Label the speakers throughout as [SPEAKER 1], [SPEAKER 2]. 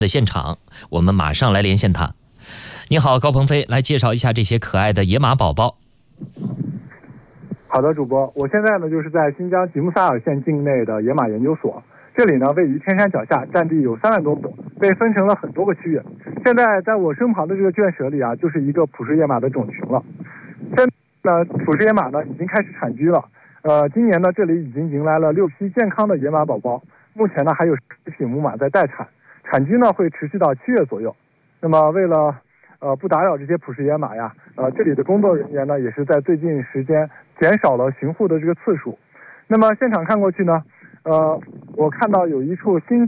[SPEAKER 1] 的现场，我们马上来连线他。你好，高鹏飞，来介绍一下这些可爱的野马宝宝。
[SPEAKER 2] 好的，主播，我现在呢就是在新疆吉木萨尔县境内的野马研究所，这里呢位于天山脚下，占地有3万多亩，被分成了很多个区域。现在在我身旁的这个圈舍里啊，就是一个普氏野马的种群了。现在呢，普氏野马呢已经开始产居了。今年呢这里已经迎来了6批健康的野马宝宝，目前呢还有10匹母马在待产，产居呢会持续到7月左右。那么为了不打扰这些普氏野马呀，这里的工作人员呢也是在最近时间减少了巡护的这个次数。那么现场看过去呢，我看到有一处新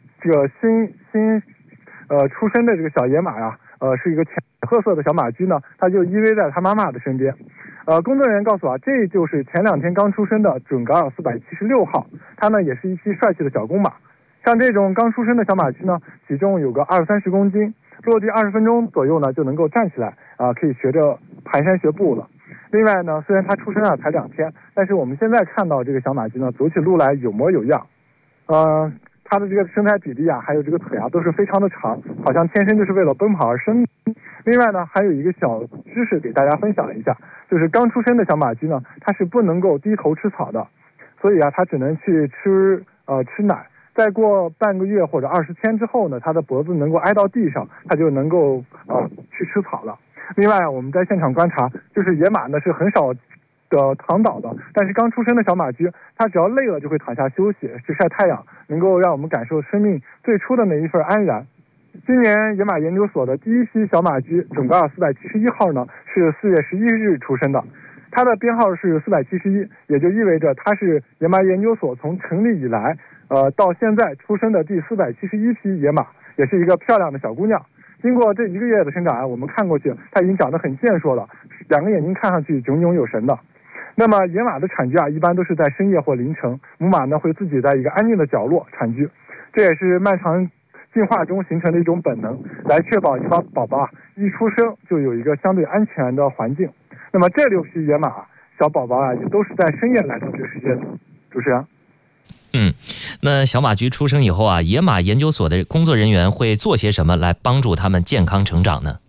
[SPEAKER 2] 出生的这个小野马呀，是一个浅褐色的小马驹呢，它就依偎在它妈妈的身边。工作人员告诉我，这就是前2天刚出生的准噶尔476号，它呢也是一匹帅气的小公马。像这种刚出生的小马驹呢，体重有个20-30公斤，落地20分钟左右呢就能够站起来可以学着蹒跚学步了。另外呢，虽然它出生才2天，但是我们现在看到这个小马驹呢，走起路来有模有样。它的这个身材比例还有这个腿都是非常的长，好像天生就是为了奔跑而生。另外呢，还有一个小知识给大家分享一下，就是刚出生的小马驹呢，它是不能够低头吃草的，所以它只能去吃奶。再过半个月或者20天之后呢，它的脖子能够挨到地上，它就能够去吃草了。另外我们在现场观察，就是野马呢是很少的躺倒的，但是刚出生的小马驹，它只要累了就会躺下休息，去晒太阳，能够让我们感受生命最初的那一份安然。今年野马研究所的第1批小马驹准噶尔471号呢，是4月11日出生的，它的编号是471，也就意味着它是野马研究所从成立以来到现在出生的第471批野马，也是一个漂亮的小姑娘。经过这1个月的生长我们看过去，它已经长得很健硕了，2个眼睛看上去炯炯有神的。那么野马的产居一般都是在深夜或凌晨，母马呢会自己在一个安静的角落产居，这也是漫长进化中形成的一种本能，来确保野马宝宝一出生就有一个相对安全的环境。那么这6批野马小宝宝也都是在深夜来到这个世界的。主持人。
[SPEAKER 1] 那小马驹出生以后野马研究所的工作人员会做些什么来帮助他们健康成长呢？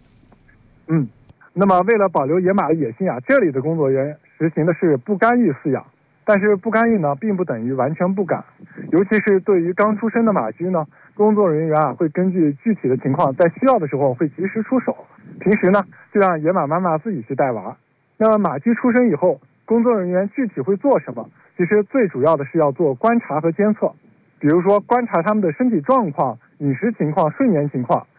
[SPEAKER 2] 那么为了保留野马的野性这里的工作人员实行的是不干预饲养，但是不干预呢并不等于完全不敢，尤其是对于刚出生的马驹呢，工作人员会根据具体的情况，在需要的时候会及时出手，平时呢就让野马妈妈自己去带娃。那么马驹出生以后，工作人员具体会做什么？其实最主要的是要做观察和监测，比如说观察他们的身体状况、饮食情况、睡眠情况，